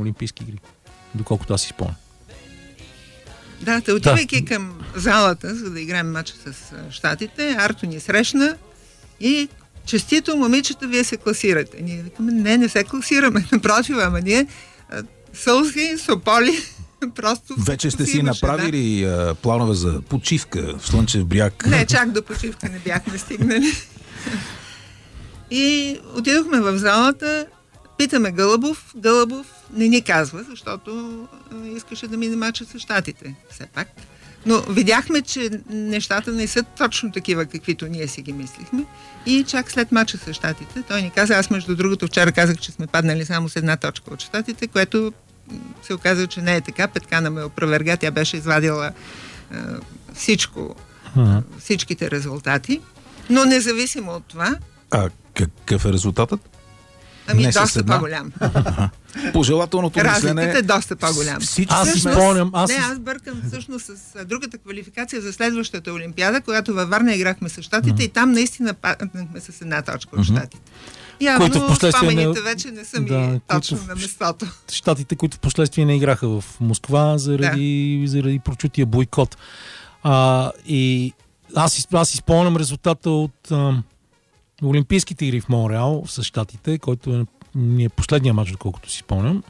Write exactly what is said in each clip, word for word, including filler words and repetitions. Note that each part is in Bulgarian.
Олимпийски игри, доколкото аз си спомням. Да, те отивайки да. към залата, за да играем матча с щатите, Арто ни срещна и честито, момичета, вие се класирате. Ние викаме, не, не се класираме, напротив, ама ние сълзи, сополи, просто... Вече сте си направили да. планове за почивка в Слънчев бряг? Не, чак до почивка не бяхме стигнали. И отидохме в залата, питаме Гълъбов, Гълъбов не ни казва, защото искаше да мине мача с щатите, все пак. Но видяхме, че нещата не са точно такива, каквито ние си ги мислихме. И чак след мача с щатите, той ни каза, аз между другото вчера казах, че сме паднали само с една точка от щатите, което се оказа, че не е така. Петкана ме опроверга, тя беше извадила е, всичко, ага. всичките резултати. Но независимо от това... А какъв е резултатът? Ами не доста по-голям. Пожелателното мислене... Разликата е доста по-голям. Аз си спомням... Аз... Не, аз бъркам всъщност с другата квалификация за следващата Олимпиада, когато във Варна играхме с щатите mm-hmm. и там наистина паднахме с една точка от щатите. Явно спомените не... вече не са ми да, точно на местото. Щатите, които в последствие не играха в Москва заради, да. заради прочутия бойкот. А, и аз, аз изпълням резултата от а, Олимпийските игри в Монреал с щатите, който е, ми е последния мач, доколкото си спомням.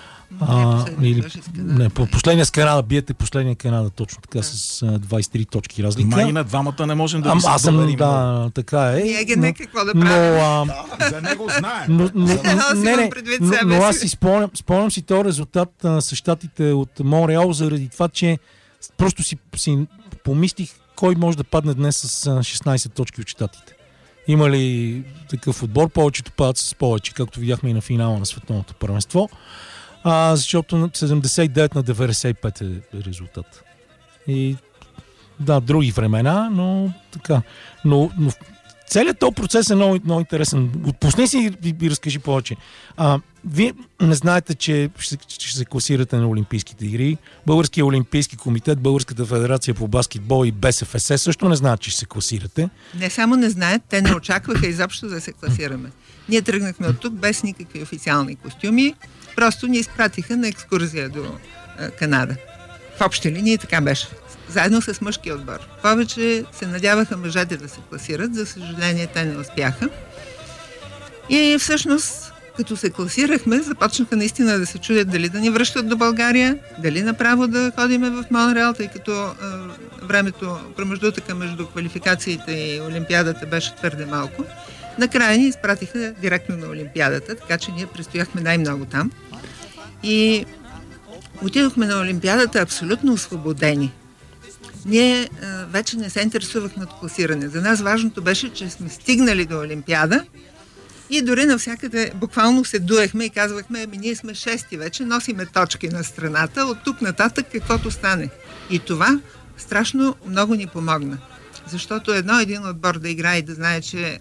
А, или, не, по последния с Канада, биете последния Канада, точно така, да. С а, двайсет и три точки разлика. Май и на двамата не можем да а, ви се аз съм, доверим. Да, така е. Ние ги не какво да правим. Да, за него знаем. Но, но, не, не, но, но аз си спомням, спомням си този резултат а, с щатите от Монреал, заради това, че просто си, си помислих кой може да падне днес с а, шестнайсет точки от щатите. Има ли такъв отбор? Повечето падат с повече, както видяхме и на финала на световното първенство. А, защото седемдесет и девет на деветдесет и пет е резултат. И да, други времена, но така. Но, но целият този процес е много, много интересен. Отпусни си и, и разкажи повече. А, вие не знаете, че ще, ще се класирате на Олимпийските игри. Българския олимпийски комитет, Българската федерация по баскетбол и БСФС също не знаят, че ще се класирате. Не само не знаят, те не очакваха изобщо да се класираме. Ние тръгнахме от тук без никакви официални костюми. Просто ни изпратиха на екскурзия до а, Канада. В общи линии така беше. Заедно с мъжкия отбор. Повече се надяваха мъжете да се класират. За съжаление, те не успяха. И всъщност, като се класирахме, започнаха наистина да се чудят дали да ни връщат до България, дали направо да ходиме в Монреал, тъй като а, времето, промеждутъка между квалификациите и Олимпиадата беше твърде малко. Накрая ни изпратиха директно на Олимпиадата, така че ние престояхме най-много там. И отидохме на Олимпиадата абсолютно освободени. Ние а, вече не се интересувахме от класиране. За нас важното беше, че сме стигнали до Олимпиада и дори навсякъде буквално се дуехме и казвахме, ами ние сме шести вече, носиме точки на страната, от тук нататък каквото стане. И това страшно много ни помогна. Защото едно един отбор да играе и да знае, че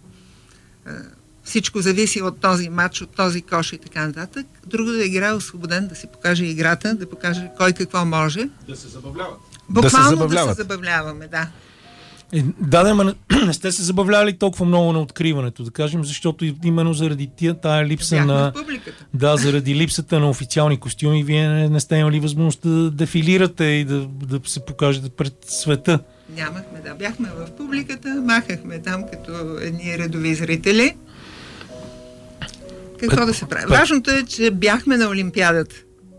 всичко зависи от този матч, от този кош и така нататък. Друго да играе освободен, да си покаже играта, да покаже кой какво може. Да се забавляват. Буквално да се, да се забавляваме, да. Е, да, да, ма не сте се забавлявали толкова много на откриването, да кажем, защото именно заради тия, тая липса бяхме на... в публиката. Да, заради липсата на официални костюми, вие не, не сте имали възможност да дефилирате и да, да се покажете пред света. Нямахме, да. Бяхме в публиката, махахме там като едни редови зрители. Какво Пет, да се прави? Пет. Важното е, че бяхме на Олимпиадата.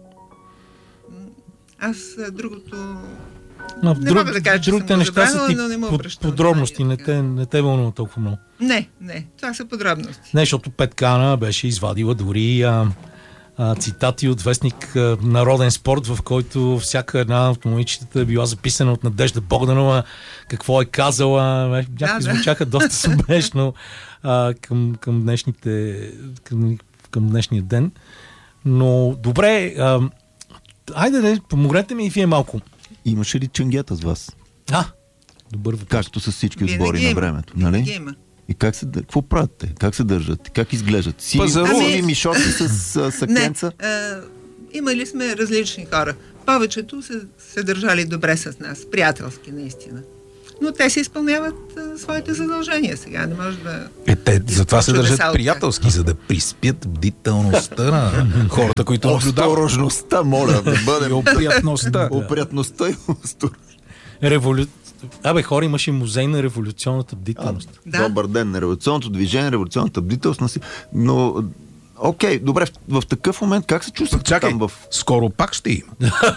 Аз другото... Но, не друг, мога да кажа, че другите съм неща забравила, са ти но не му обръщам подробности, не внимание, те, не те вълнува толкова много. Не, не, това са подробности. Не, защото Петкана беше извадила дори а, а, цитати от вестник а, Народен спорт, в който всяка една от момичетата е била записана от Надежда Богданова, какво е казала, някакви да, звучаха да. доста смешно а, към, към, днешните, към, към днешния ден. Но добре, а, айде, не, помогнете ми и вие малко. Имаше ли ченгета с вас? А, добър въпрос. Както с всички отбори Винаги на времето, нали? И как се, какво правят те? Как се държат? Как изглеждат? Сини ами... мишоти с сакенца? Не, а, имали сме различни хора. Повечето се, се държали добре с нас, приятелски наистина. но те се изпълняват а, своите задължения. Сега не може да... Е, те затова се държат приятелски, за да приспят бдителността на хората, които наблюдават. Осторожността, моля, да бъдем. Опрятността. Опрятността и осторожността. Револю... Абе, хора, имаше музей на революционната бдителност. Да. Добър ден на революционното движение, революционната бдителност. Но, окей, добре, в, в такъв момент как се чувствате Чакай, там в... скоро пак ще има.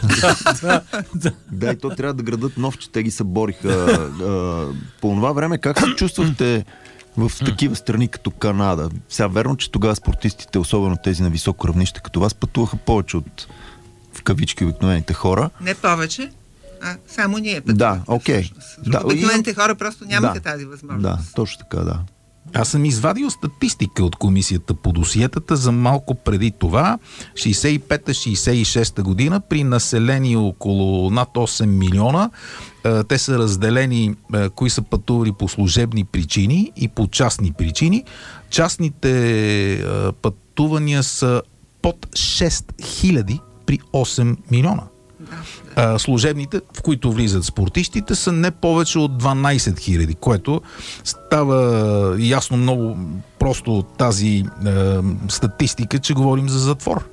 Да, и то трябва да градат нов, че те ги събориха. А, по това време как се чувствахте в такива страни като Канада? Сега верно, че тогава спортистите, особено тези на високо равнище, като вас пътуваха повече от в кавички обикновените хора. Не повече, а само ние пътувахме. Да, окей. Да, обикновените хора просто нямаха да, тази възможност. Да, точно така, да. Аз съм извадил статистика от комисията по досиетата за малко преди това, шейсет и пета шейсет и шеста година, при население около над осем милиона. Те са разделени, кои са пътували по служебни причини и по частни причини. Частните пътувания са под шест хиляди при осем милиона. Да, да. Служебните, в които влизат спортистите, са не повече от дванайсет хиляди, което става ясно много просто от тази е, статистика, че говорим за затвор.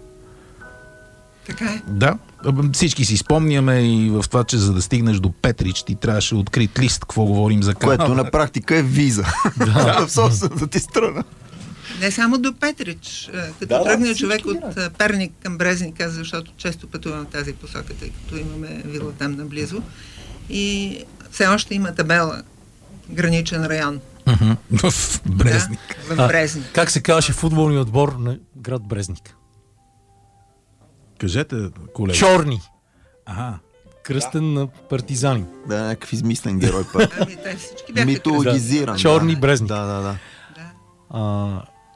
Така е. Да. Всички си спомняме и в това, че за да стигнеш до Петрич, ти трябваше открит лист, какво говорим за Канада. Което на практика е виза. Да. В собствената ти страна. Не само до Петрич. Като да, тръгне да, човек от да. Перник към Брезник, защото често пътувам в тази посока, тъй като имаме вила там наблизо. И все още има табела граничен район. Uh-huh. В Брезник. Да, в Брезник. А, как се казваше футболния отбор на град Брезник? Кажете, колега. Чорни. Ага. Кръстен да. на партизани. Да, някакъв измислен герой път. Ами, те всички бяха митологизиран. Да. Чорни да. Брезник. Да, да, да. да. А,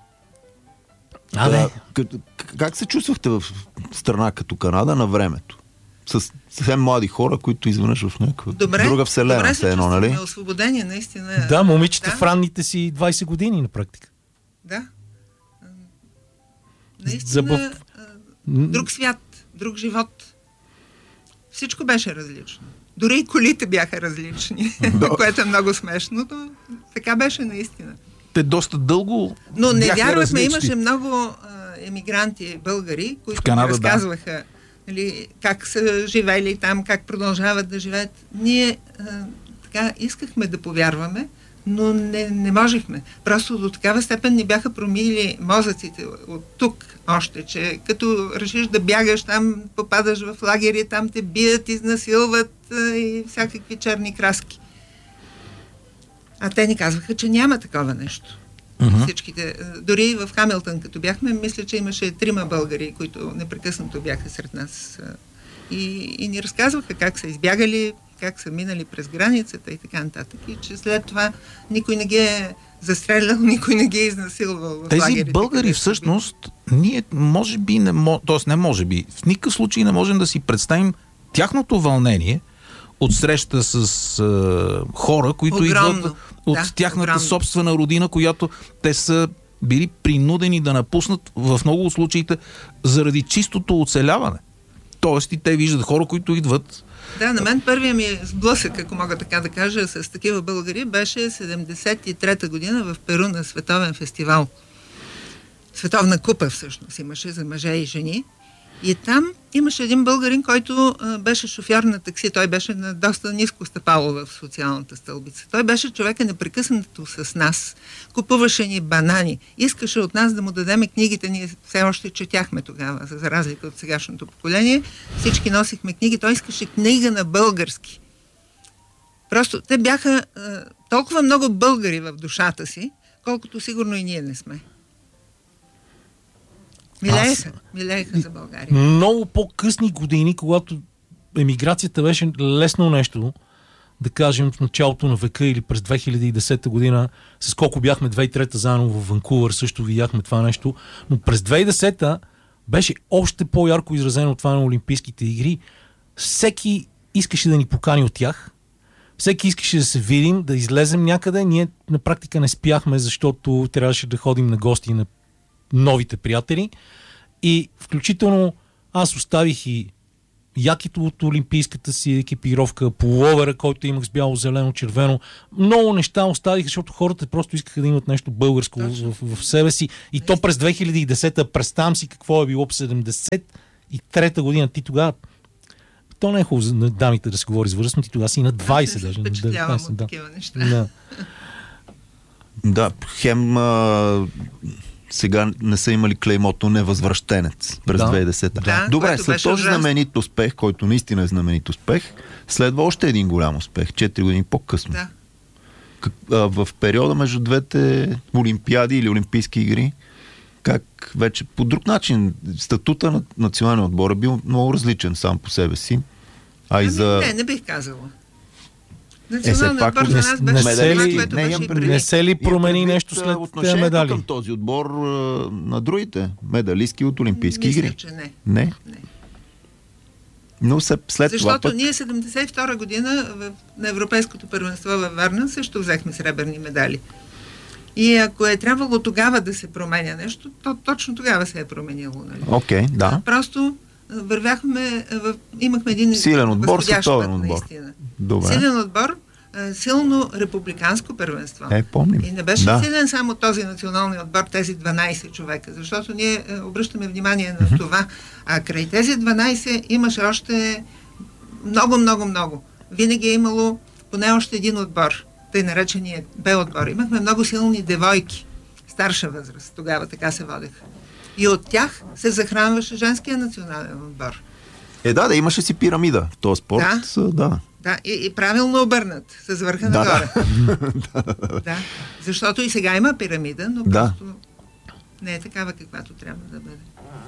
а да, не. Като, как се чувствахте в страна като Канада на времето? С съвсем млади хора, които изведнъж в някаква добре, друга вселена. Добре се едно, нали? чувстваме освободени, наистина. Да, момичета да. в ранните си двайсет години на практика. Да. Наистина, Забъв... друг свят, друг живот. Всичко беше различно. Дори и колите бяха различни, да. Което е много смешно, но така беше наистина. Те доста дълго Но не бяха вярвахме, различни. имаше много а, емигранти българи, които Канада, разказваха да. Нали, как са живели там, как продължават да живеят. Ние а, така искахме да повярваме, но не, не можехме. Просто до такава степен ни бяха промили мозъците от тук още, че като решиш да бягаш там, попадаш в лагери, там те бият, изнасилват а, и всякакви черни краски. А те ни казваха, че няма такова нещо. Uh-huh. Всичките, дори в Хамилтън, като бяхме, мисля, че имаше трима българи, които непрекъснато бяха сред нас. И, и ни разказваха как са избягали, как са минали през границата и така нататък. И че след това никой не ги е застрелял, никой не ги е изнасилвал в тези лагерите. Тези българи всъщност, ние може би не може, т.е. не може би, в никакъв случай не можем да си представим тяхното вълнение от среща с е, хора, които огромно. Идват от да, тяхната огромно. собствена родина, която те са били принудени да напуснат в много от случаите заради чистото оцеляване. Тоест и те виждат хора, които идват. Да, на мен първият ми сблъсък, ако мога така да кажа, с такива българи беше седемдесет и трета година в Перу на световен фестивал. Световна купа всъщност имаше за мъже и жени. И там имаше един българин, който а, беше шофьор на такси. Той беше на доста ниско стъпало в социалната стълбица. Той беше човека непрекъснато с нас. Купуваше ни банани. Искаше от нас да му дадеме книгите. Ние все още четяхме тогава, за разлика от сегашното поколение. Всички носихме книги. Той искаше книга на български. Просто те бяха а, толкова много българи в душата си, колкото сигурно и ние не сме. Милееха, милееха за България. Много по-късни години, когато емиграцията беше лесно нещо, да кажем в началото на века или през две хиляди и десета година, с колко бяхме две хиляди и трета заедно в Ванкувър, също видяхме това нещо, но през две хиляди и десета беше още по-ярко изразено това на Олимпийските игри. Всеки искаше да ни покани от тях, всеки искаше да се видим, да излезем някъде. Ние на практика не спяхме, защото трябваше да ходим на гости на новите приятели. И включително аз оставих и якито от олимпийската си екипировка, пуловера, който имах с бяло, зелено, червено. Много неща оставих, защото хората просто искаха да имат нещо българско в, в, в себе си. И то през две хиляди и десета, представям си какво е било в седемдесет и трета година. Ти тогава, то не е хубаво на дамите да се говори с възраст, ти тогава си на двайсет даже. Аз се впечатлявам от такива неща. Да. Да, хем а, сега не са имали клеймото невъзвръщенец през Да. две хиляди и десета. Да, Добре, което след беше този ужасно. знаменит успех, който наистина е знаменит успех, следва още един голям успех, четири години по-късно. Да. Как, а, в периода между двете олимпиади или олимпийски игри, как вече по друг начин статута на националния отбор е бил много различен сам по себе си. А и Ами, за... Не, не бих казала. все Националният пак отбор за нас не беше се това, ли- което не, беше имам и предвид- преди. Не се ли промени имам нещо предвид, след а, тези отношението медали? към този отбор а, на другите медалистки от олимпийски Мисля, игри? че не. Не. Не. Но се, след Защото това пък... ние седемдесет и втора година в, на Европейското първенство във Варна също взехме сребърни медали. И ако е трябвало тогава да се променя нещо, то точно тогава се е променило. Нали? Окей, да. Просто а, вървяхме, в, имахме един Силен отбор, възходящ световен път, отбор. наистина. Добре. Силен отбор, а, силно републиканско първенство. Е, помним. И не беше Да. силен само този национален отбор, тези дванайсет човека, защото ние е, обръщаме внимание на това. А край тези дванайсет имаше още много, много, много. Винаги е имало поне още един отбор, тъй наречения Б отбор. Имахме много силни девойки, старша възраст, тогава така се водеха. И от тях се захранваше женския национален отбор. Е, да, да, имаше си пирамида в този спорт. Да. Да. Да, и, и правилно обърнат, с върха Да, нагоре. Да, защото и сега има пирамида, но Да. просто не е такава, каквато трябва да бъде.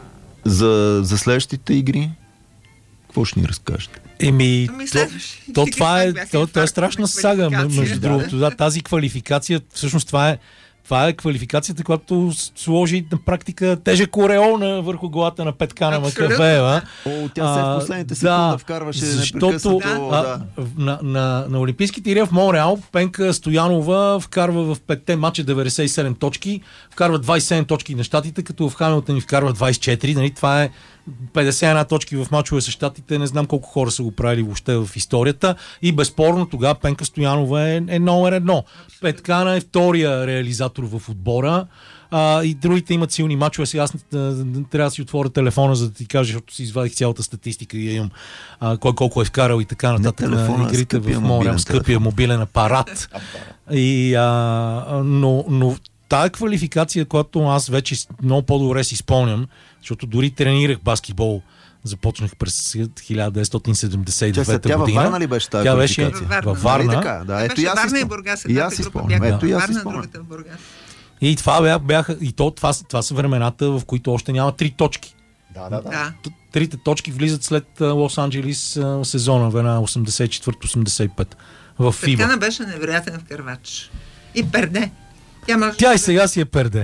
За, за следващите игри, какво ще ни разкажете? Еми, Ами то, следващите то игри това е, пак бяха то, то е инфарктна страшна сага, квалификация. между Да. другото. Да, тази квалификация, всъщност това е, това е квалификацията, която с- сложи на практика тежък ореол на върху главата на Петкана Абсолютно. Макавеева. О, тя се в А, последните да, секунди вкарваше защото непрекъснато. а, Да. на, на, на Олимпийските игри в Монреал Пенка Стоянова вкарва в петте мача деветдесет и седем точки, вкарва двайсет и седем точки на щатите, като в Хамилтън ни вкарва двайсет и четири. Нали? Това е петдесет и една точки в мачове с щатите. Не знам колко хора са го правили въобще в историята. И безспорно тогава Пенка Стоянова е, е номер едно. Петкана е втория реализатор в отбора. А, и другите имат силни мачове. Сега аз а, трябва да си отворя телефона, за да ти кажа, защото си извадих цялата статистика и я имам а, кой колко е вкарал и така нататък телефона, на игрите скъпия в Монреал. мобилен Скъпия телефон. мобилен апарат. и, а, но, но тая квалификация, която аз вече с- много по-добре си спомням, защото дори тренирах баскетбол, започнах през хиляда деветстотин седемдесет и Тя, девета се- тя във година. Варна ли беше тази Тя беше квалификация? Във във Варна. Варна. Нали така? Да, ето Беше и аз си Варна и спомням. Бургас. И аз едната си група спомням. бяха Ето и аз си Варна, спомням. другата в Бургас. И това бях, бяха, и то, това, са- това са времената, в които още няма три точки. Да, да, да. Да. Т- Трите точки влизат след а, Лос-Анджелис а, сезона, в една осемдесет и четвърта осемдесет и пета в ФИБА. Петкана беше невероятен в кървач. И перде. Тя, може Тя да- и сега си е перде.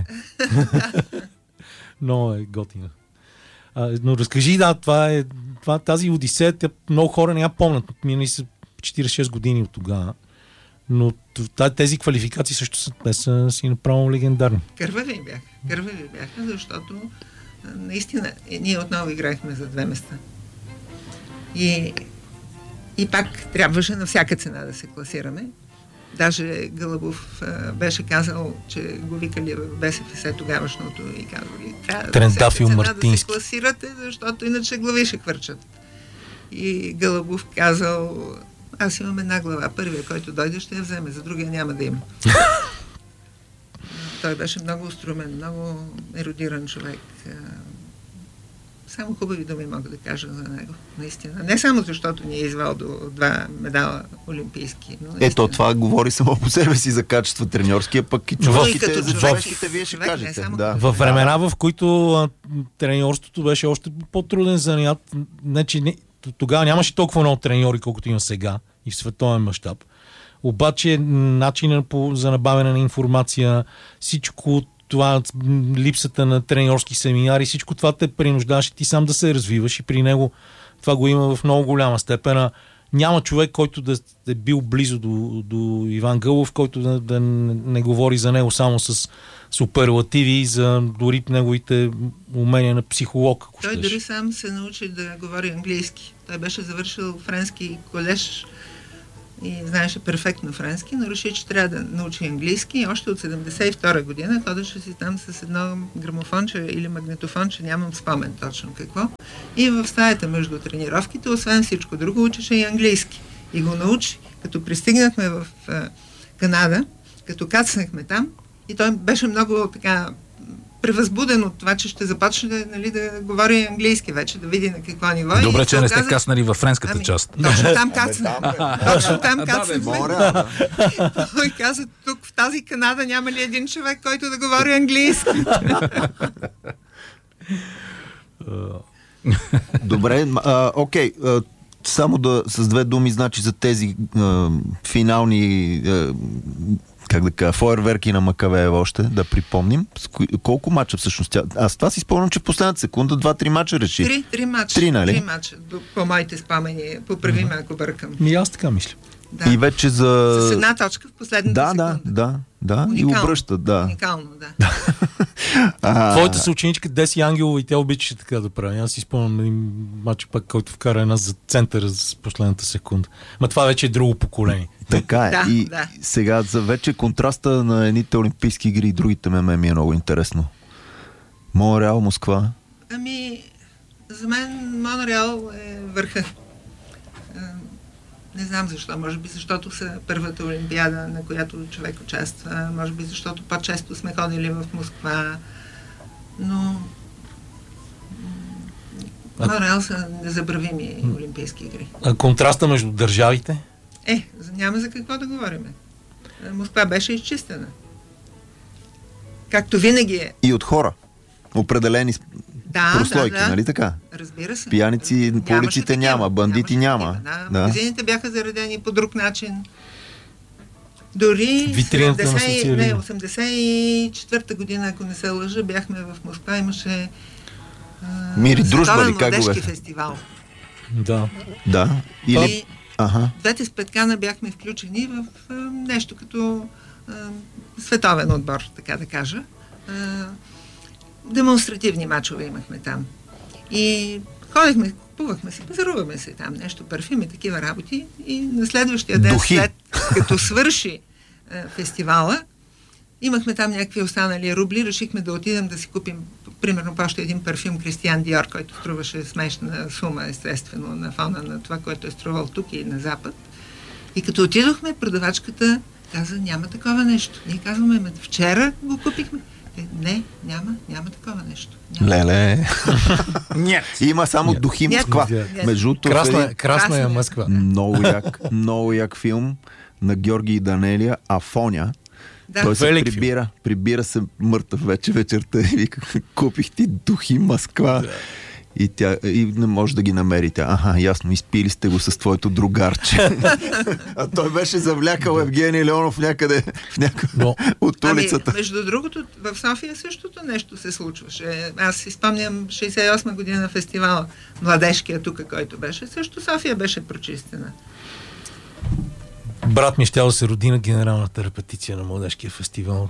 Много е готина. А, но разкажи, да, това е това, тази Одисея, тя, много хора не я помнят. Минали са четирийсет и шест години от тогава. Но т- тези квалификации също са, те са си направо легендарни. Кървави бяха. Кървави бяха, защото а, наистина е, ние отново играехме за две места. И, и пак трябваше на всяка цена да се класираме. Даже Гълъбов а, беше казал, че го викали в БСФС тогавашното и казали, трябва на всяка Трендафил цена да се Мартински. класирате, защото иначе глави ще хвърчат. И Гълъбов казал, аз имам една глава, първия, който дойде, ще я вземе, за другия няма да има. Той беше много остромен, много ерудиран човек. А, Само хубави думи мога да кажа за него, наистина. Не само защото ни е извал до два медала олимпийски. Но наистина. Ето, това говори само по себе си за качество треньорския, пък и В- човешките, като за човек, човешките вие ще човек, не кажете. само Да. В времена, в които а, треньорството беше още по-труден занаят, не, че не, тогава нямаше толкова много треньори, колкото има сега и в световен мащаб. Обаче начинът по, за набавяне на информация, всичко това, липсата на треньорски семинари, всичко това те принуждаше ти сам да се развиваш и при него това го има в много голяма степен. няма човек, който да е бил близо до, до Иван Гълъбов, който да, да не говори за него само с суперлативи и за дори неговите умения на психолог. Ако Той щеш. дори сам се научи да говори английски. Той беше завършил френски колеж и знаеше перфектно френски, но реши, че трябва да научи английски и още от седемдесет и втора година ходеше си там с едно грамофонче или магнитофонче, нямам спомен точно какво. И в стаята между тренировките, освен всичко друго, учеше и английски. И го научи. Като пристигнахме в а, Канада, като кацнахме там, и той беше много така превъзбуден от това, че ще започне, нали, да говори английски вече, да види на какво ниво. Добре, и че не сте каза... каснали във френската ами, част. Точно там кацнахме. Точно там кацнахме. Той каза, тук в тази Канада няма ли един човек, който да говори английски? Добре, а, окей. А, само да с две думи, значи за тези а, финални а, как да кажа, фойерверки на Макавеева още, да припомним. Колко мача всъщност тя? Аз това си спомням, че в последната секунда два-три мача реши. Три, три мача. Три, нали? Три мача, по моите спомени. Поправи ме, ако бъркам. Ми аз така мисля. Да. И вече за... С една точка в последната да, секунда. Да, да, да. И Уникално. обръща, да. Уникално, да. а... Твоята съученичка Деси Ангелова и тя обичаше така да прави. Аз си спомням един матч пак, който вкара една за центъра с последната секунда. Ма това вече е друго поколение. Така е. Да, и да. сега за вече контраста на едните олимпийски игри и другите ме ми е много интересно. Монреал, Москва. Ами, за мен Монреал е върха. Не знам защо. Може би защото са първата олимпиада, на която човек участва. Може би защото по-често сме ходили в Москва. Но Монреал са незабравими олимпийски игри. А контраста между държавите? Е, няма за какво да говорим. Москва беше изчистена. Както винаги е. И от хора. Определени Да, прослойки, да, да. нали така? Разбира се. Пияници по улиците такива, няма, бандити няма. Такива, да. Да. Магазините бяха заредени по друг начин. Дори Витрината на седемдесет, социализма. не, осемдесет и четвърта година, ако не се лъжа, бяхме в Москва, имаше а, Мир и дружба световен ли, как го младежки беше? фестивал. Да. Да. Или... И Ага. двете с Петкана бяхме включени в а, нещо като а, световен отбор, така да кажа. А, демонстративни мачове имахме там. И ходихме, купувахме се, пазаруваме се там, нещо, парфюми, такива работи. И на следващия ден, Духи. след като свърши а, фестивала, имахме там някакви останали рубли, решихме да отидем да си купим примерно още един парфюм Кристиан Диор, който струваше смешна сума, естествено, на фона на това, което е струвал тук и на Запад. И като отидохме, продавачката каза, няма такова нещо. Ние казваме, ме, вчера го купихме. Е, не, няма, няма такова нещо. Няма. Леле. Нет. Има само Нет. Духи Нет. Москва. Нет. Между другото, Красна, един красна е Красна е. Москва. много як, много як филм на Георги и Данелия, Афоня. Да. Той се Велик филм. прибира, прибира се мъртъв вече вечерта и вика, купих ти Духи Москва. И, тя, и не може да ги намерите. Аха, ясно, изпили сте го с твоето другарче. А той беше завлякал Евгений Леонов някъде в някъде Но- от Ами, улицата. между другото, в София същото нещо се случваше. Аз си спомням шейсет и осма година фестивала, младежкия тук, който беше. Също София беше прочистена. Брат ми щял да се роди на генералната репетиция на младежкия фестивал.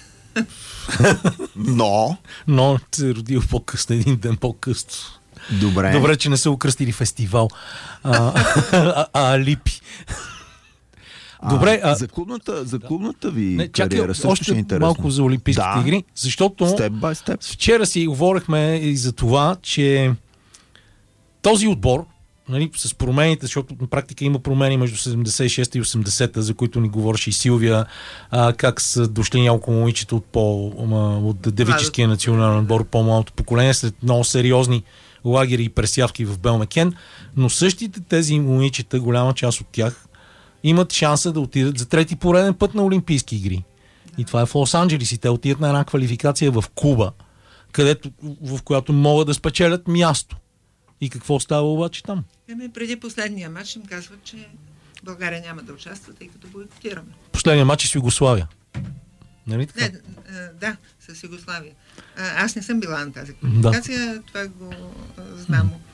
Но, Но се е родил по-късно, един ден по-късно. добре. Добре, че не са окръстили фестивал. А, а, а Алипи. Добре, а, за, клубната, за клубната ви не, чакай, кариера също ще е още интересно. малко за Олимпийските Да. игри, защото Степ бай степ. вчера си говорихме и за това, че този отбор, нали, с промените, защото на практика има промени между седемдесет и шеста и осемдесета, за които ни говореше и Силвия, а, как са дошли няколко момичета от, по, ама, от девическия национален отбор, по-малото поколение, след много сериозни лагери и пресявки в Белмекен, но същите тези момичета, голяма част от тях, имат шанса да отидат за трети пореден път на Олимпийски игри. И това е в Лос-Анджелис и те отидат на една квалификация в Куба, където, в която могат да спечелят място. И какво става обаче там? Еми, преди последния матч им казват, че България няма да участва, тъй като бойкотираме. Последният матч е с Югославия. Нали така? Не, а, да, с Югославия. А, аз не съм била на тази квалификация, това го а, знам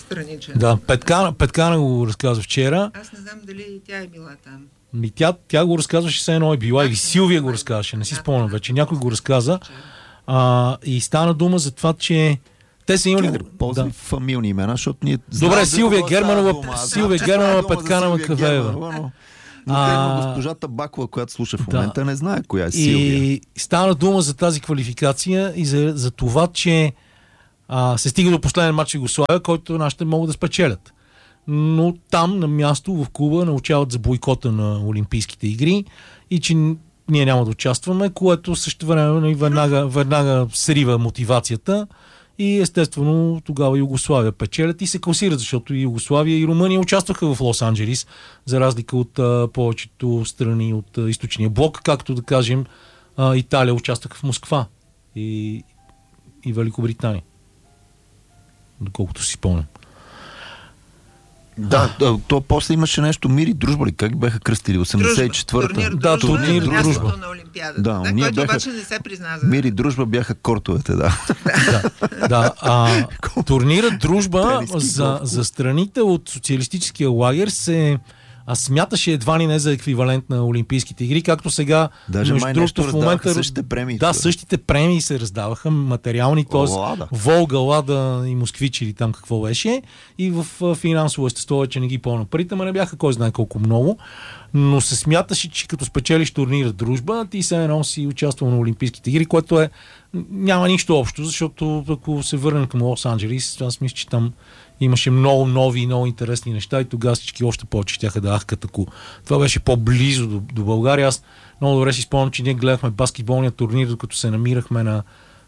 страничен. Да, Петкана, Петкана го разказва вчера. Аз не знам дали тя е била там. И тя, тя го разказваше, все едно е била. Или Силвия го разказваше, не си спомням вече. Някой го разказа. А, и стана дума за това, че те са имали... Ползва да. Фамилни имена, защото ние... Добре, Силвия Германова, Силвия Германова, Петкана Кавеева. Но, но госпожата Бакова, която слуша в момента, да. Не знае коя е Силвия. И стана дума за тази квалификация и за, за това, че а, се стига до последен матч в Югославия, който нашите могат да спечелят. Но там, на място, в клуба, научават за бойкота на Олимпийските игри и че ние няма да участваме, което също време веднага, веднага срива мотивацията и естествено тогава Югославия печелят и се класират, защото и Югославия и Румъния участваха в Лос-Анджелис, за разлика от а, повечето страни от а, източния блок, както да кажем а, Италия участваха в Москва и, и Великобритания, доколкото си спомням. Да, да, то после имаше нещо Мир и дружба ли? Как бяха кръстили? осемдесет и четвърта Турнир, да, турнир, дружба. дружба. На Олимпиадата, да, да, който бяха... обаче не се призна за... Мир и дружба бяха кортовете, да. да, да а, турнирът дружба за, за страните от социалистическия лагер се а смяташе едва ли не за еквивалент на Олимпийските игри, както сега даже между другото в момента същите премии. Да, същите премии се раздаваха, материални, т.е. Волга, Лада и Москвич или там какво беше, и в финансово естество, че не ги помня парите, ма не бяха кой знае колко много, но се смяташе, че като спечелиш турнира дружба, ти се едно си участвал на Олимпийските игри, което е няма нищо общо, защото ако се върнем към Лос-Анджелис, аз мисля, че там имаше много нови и много интересни неща и тогава всички още повече щяха да ахкат, ако това беше по-близо до, до България. Аз много добре си спомням, че ние гледахме баскетболния турнир, докато се намирахме на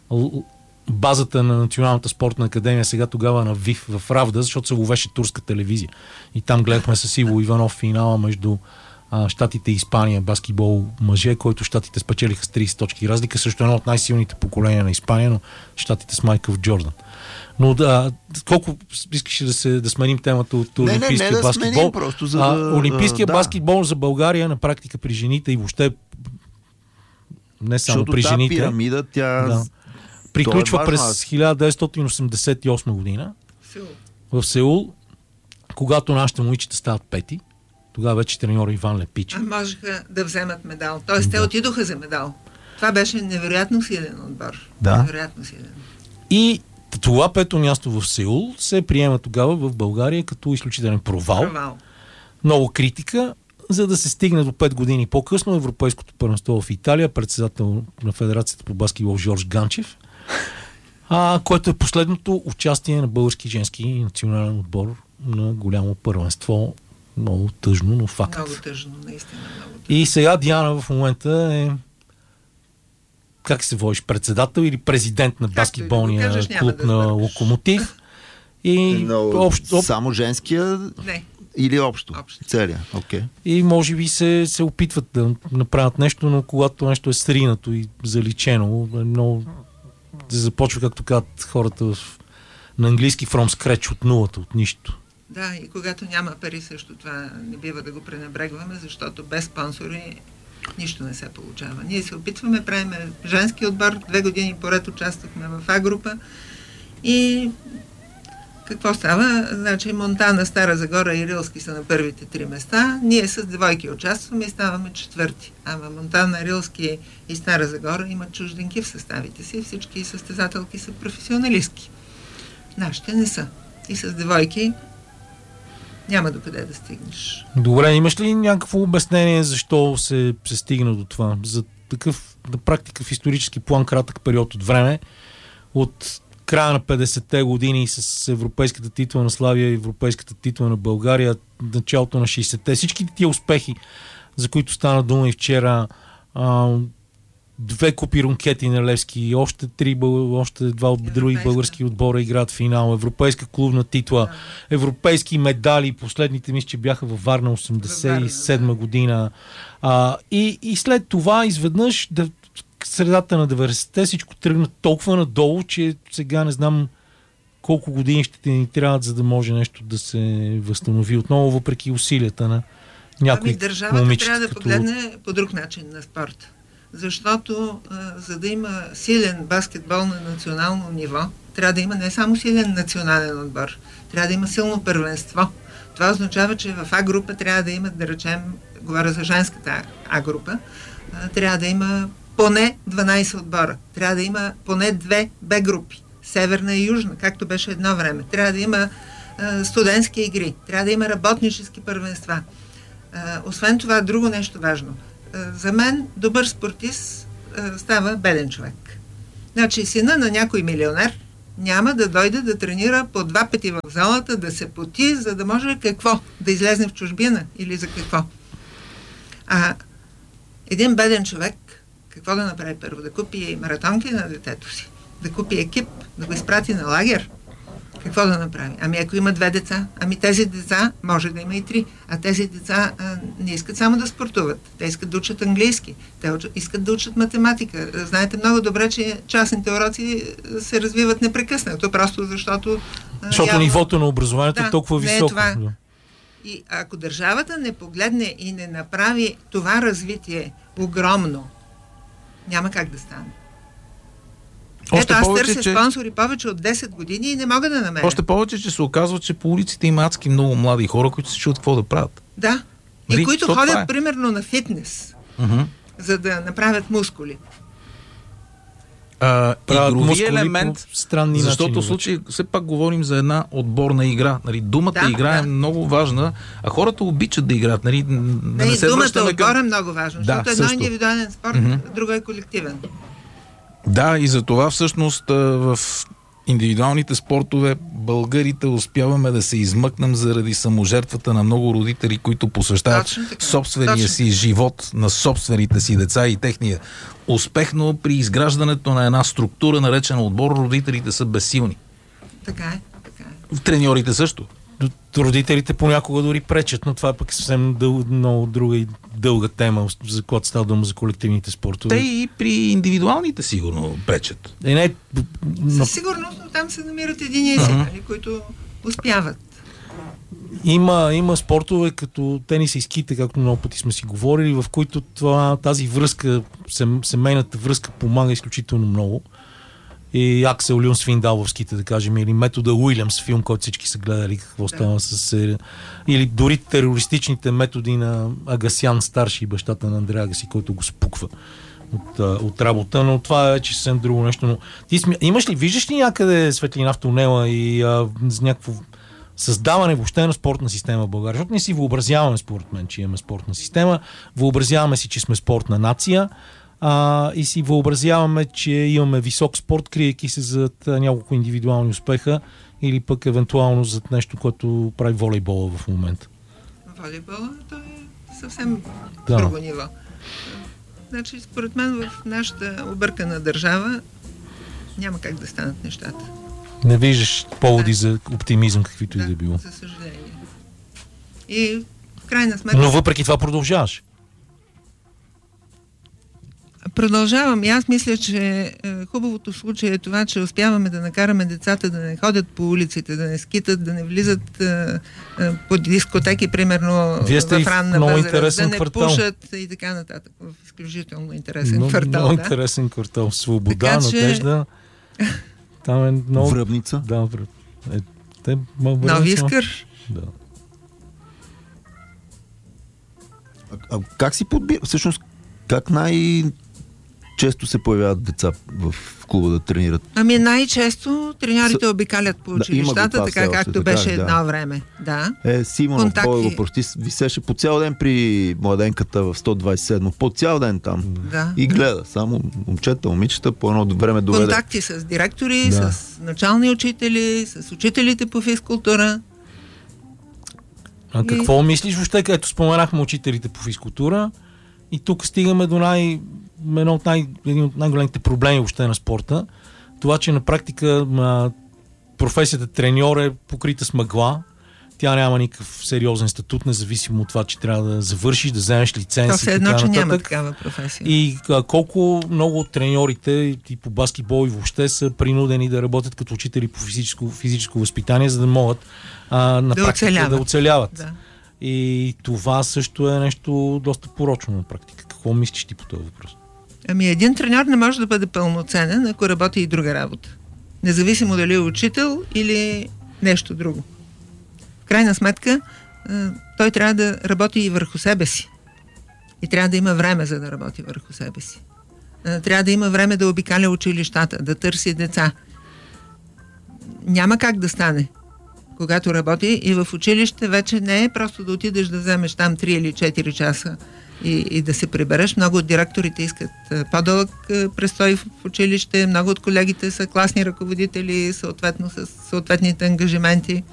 базата на Националната спортна академия, сега тогава на ВИФ в Равда, защото се ловеше турска телевизия. И там гледахме с Иво Иванов финала между а, Щатите и Испания, баскетбол мъже, който Щатите спечелиха с трийсет точки разлика, също едно от най-силните поколения на Испания, но Щатите с Майкъл Джордан. Но да, колко искаш да, се, да сменим темата от не, олимпийския не, не, баскетбол? Да сменим, за... а, олимпийския да. баскетбол за България на практика при жените и въобще не само защото при жените. Пирамида, тя... Да. Приключва е през хиляда деветстотин осемдесет и осма година Сеул. в Сеул, когато нашите момичета стават пети. Тогава вече треньора Иван Лепичи. А можеха да вземат медал. Тоест да. Те отидоха за медал. Това беше невероятно силен отбор. Да. Невероятно силен. И това пето място в Сеул се приема тогава в България като изключителен провал. Провал. Много критика, за да се стигне до пет години по-късно Европейското първенство в Италия, председател на Федерацията по баскетбол Жорж Ганчев, а, което е последното участие на български женски национален отбор на голямо първенство. Много тъжно, но факт. Много тъжно, наистина много тъжно. И сега Диана в момента е как се водиш, председател или президент на баскетболния да кажеш, клуб да на Локомотив. И Но, общо, об... само женския не. Или общо? Общо. Целия, окей. Okay. И може би се, се опитват да направят нещо, но когато нещо е сринато и заличено, много да започва, както казват хората в... на английски from scratch, от нулата, от нищо. Да, и когато няма пари също това не бива да го пренебрегваме, защото без спонсори нищо не се получава. Ние се опитваме, правим женски отбор, две години поред участвахме в А група и какво става? Значи Монтана, Стара Загора и Рилски са на първите три места. Ние с двойки участваме и ставаме четвърти. Ама Монтана, Рилски и Стара Загора имат чужденки в съставите си. Всички състезателки са професионалистки. Нашите не са. И с двойки няма докъде да стигнеш. Добре, имаш ли някакво обяснение защо се, се стигна до това? За такъв, на практика в исторически план, кратък период от време, от края на петдесетте години с европейската титла на Славия и европейската титла на България, началото на шейсетте, всички тия успехи, за които стана дума и вчера, а, две купи рункети на Левски, още три, още два от други български отбора играят финал, европейска клубна титла, да. Европейски медали, последните мисля, че бяха във Варна осемдесет и седма година. А, и, и след това изведнъж да, средата на деветдесетте всичко тръгна толкова надолу, че сега не знам колко години ще ни трябват, за да може нещо да се възстанови отново, въпреки усилията на някои ами, държавата момичета, трябва да като... погледне по друг начин на спорта. Защото а, за да има силен баскетбол на национално ниво, трябва да има не само силен национален отбор, трябва да има силно първенство. Това означава, че в А група трябва да има, да речем, говоря за женската А група, трябва да има поне дванайсет отбора. Трябва да има поне две Б групи. Северна и южна, както беше едно време. Трябва да има а, студентски игри. Трябва да има работнически първенства. А, освен това, друго нещо важно. А, за мен добър спортист а, става беден човек. Значи сина на някой милионер няма да дойде да тренира по два пъти в залата, да се поти, за да може какво? Да излезне в чужбина или за какво? А един беден човек какво да направи първо? Да купи маратонки на детето си, да купи екип, да го изпрати на лагер. Какво да направи? Ами ако има две деца, ами тези деца може да има и три, а тези деца а, не искат само да спортуват, те искат да учат английски, те искат да учат математика. Знаете много добре, че частните уроци се развиват непрекъснато, просто защото... Защото явно... нивото на образованието да, е толкова високо. Е това. И ако държавата не погледне и не направи това развитие огромно, няма как да стане. Още Ето, аз повече, търся че... спонсори повече от десет години и не мога да намеря. Още повече, че се оказва, че по улиците има адски много млади хора, които се чуят какво да правят. Да. Нали? И които То ходят, е. примерно, на фитнес, uh-huh. за да направят мускули. А, игрови елемент, странни защото в случай все пак говорим за една отборна игра. Нали, думата да, игра да. е много важна, а хората обичат да играят. Нали, да не, не се думата отбор към... е много важна, защото да, едно е индивидуален спорт, uh-huh. друго е колективен. Да, и за това всъщност в индивидуалните спортове българите успяваме да се измъкнем заради саможертвата на много родители, които посвещават собствения Точно. си живот на собствените си деца и техния успех, но при изграждането на една структура, наречена отбор, родителите са безсилни. Така е, така е. Треньорите също. Родителите понякога дори пречат, но това е пък съвсем дъл, много друга и дълга тема, за която става дума за колективните спортове. Те и при индивидуалните сигурно пречат. Е, не, но... Със сигурност, но там се намират единици, uh-huh. които успяват. Има, има спортове като тенис и ските, както много пъти сме си говорили, в които това, тази връзка, семейната връзка помага изключително много. И Аксел Люн Свиндал в ските, да кажем, или метода Уилямс, филм, който всички са гледали, какво става с... Или дори терористичните методи на Агасян старши, бащата на Андрея Агаси, който го спуква от, от работа, но това е вече съвсем друго нещо. Но ти сме... имаш ли, виждаш ли някъде светлина в тунела и а, с някакво създаване въобще на спортна система в България? Защото не си въобразяваме, според мен, че имаме спортна система, въобразяваме си, че сме спортна нация, А, и си въобразяваме, че имаме висок спорт, криейки се зад няколко индивидуални успеха или пък евентуално зад нещо, което прави волейбола в момента. Волейбола, то е съвсем да. друго ниво. Значи, според мен в нашата объркана държава няма как да станат нещата. Не виждаш поводи да. за оптимизъм, каквито да, и да било. за съжаление. И в крайна сметка... Но въпреки това продължаваш. Продължавам. И аз мисля, че е, хубавото случай е това, че успяваме да накараме децата да не ходят по улиците, да не скитат, да не влизат е, е, по дискотеки, примерно Вие сте в ранна възраст, да не квартал. пушат и така нататък. В изключително интересен Но, квартал. Много да? интересен квартал. Свобода, така, Надежда. Че... Там е много... Връбница. Да, връб. Е, те, Нови Искър. Да. А, а как си подбира? Всъщност, как най- често се появяват деца в клуба да тренират? Ами най-често треньорите С... обикалят по да, училищата, така както така, беше да. едно време. Да. Е, Симонов, Бойко, почти висеше по цял ден при младенката в сто двайсет и седмо. По цял ден там. Да. И гледа. Само момчета, момичета по едно време доведе. Контакти с директори, да. с начални учители, с учителите по физкултура. А какво и... мислиш въобще, като споменахме учителите по физкултура и тук стигаме до най... едно от най... един от най-големите проблеми въобще на спорта. Това, че на практика а, професията треньор е покрита с мъгла. Тя няма никакъв сериозен статут, независимо от това, че трябва да завършиш, да вземеш лиценз. То все едно, че няма такава професия. И а, колко много от треньорите и по баскетбол и въобще са принудени да работят като учители по физическо, физическо възпитание, за да могат а, на да практика оцеляват. да оцеляват. Да. И това също е нещо доста порочно на практика. Какво мислиш ти по този въпрос? Ами един треньор не може да бъде пълноценен, ако работи и друга работа. Независимо дали е учител или нещо друго. В крайна сметка, той трябва да работи и върху себе си. И трябва да има време, за да работи върху себе си. Трябва да има време да обикаля училищата, да търси деца. Няма как да стане. Когато работи и в училище, вече не е просто да отидеш да вземеш там три или четири часа и, и да се прибереш. Много от директорите искат по-дълъг престой в училище, много от колегите са класни ръководители, съответно с съответните ангажименти.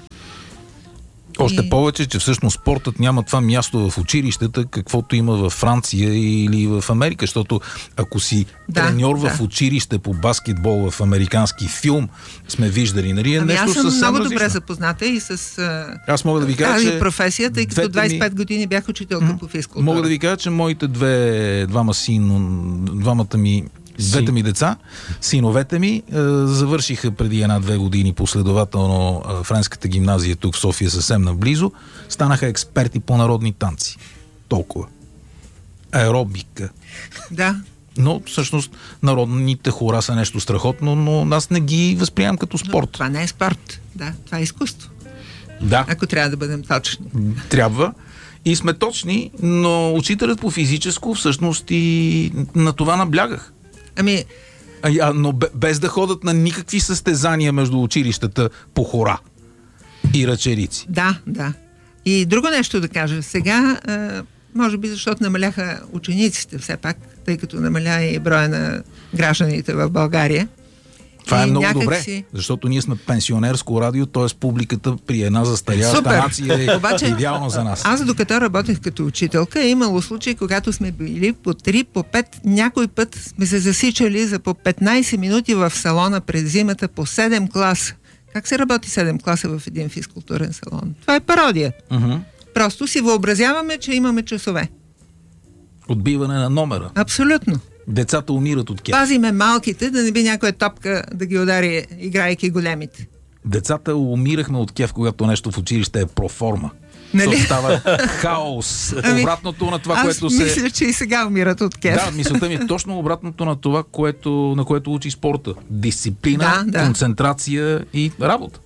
Още и... повече, че всъщност спортът няма това място в училищата, каквото има във Франция или в Америка, защото ако си да, треньор да. в училище по баскетбол в американски филм, сме виждали, нали, е ами нещо съвсем различно. Аз съм много различно. добре запозната и с аз мога да ви кажа, тази че професия, тъй като двайсет и пет ми... години бях учителка м- по физкултура. Мога да ви кажа, че моите две, двама син, двамата ми Двете ми деца, синовете ми, е, завършиха преди една-две години последователно е, френската гимназия тук в София, съвсем наблизо. Станаха експерти по народни танци. Толкова. Аеробика. Да. Но всъщност народните хора са нещо страхотно, но аз не ги възприемам като спорт. Но това не е спорт. Да, това е изкуство. Да. Ако трябва да бъдем точни. Трябва. И сме точни, но учителят по физическо всъщност и на това наблягах. Ами... А, но без да ходят на никакви състезания между училищата по хора и ръчерици. Да, да. И друго нещо да кажа. Сега, може би защото намаляха учениците все пак, тъй като намаля и броя на гражданите в България. Това е много някак добре, си... защото ние сме пенсионерско радио, т.е. публиката при една застаряваща нация е Обаче, идеално за нас. Аз докато работех като учителка, е имало случаи, когато сме били по три, по пет, някой път сме се засичали за по петнайсет минути в салона през зимата по седем класа. Как се работи седем класа в един физкултурен салон? Това е пародия. Uh-huh. Просто си въобразяваме, че имаме часове. Отбиване на номера. Абсолютно. Децата умират от кеф. Пазиме малките, да не би някоя топка да ги удари, играйки големите. Децата умирахме от кеф, когато нещо в училище е проформа. Нали? То става хаос. Ами, обратното на това, аз което се... Аз мисля, че и сега умират от кеф. Да, мисълта ми е точно обратното на това, което, на което учи спорта. Дисциплина, да, да. концентрация и работа.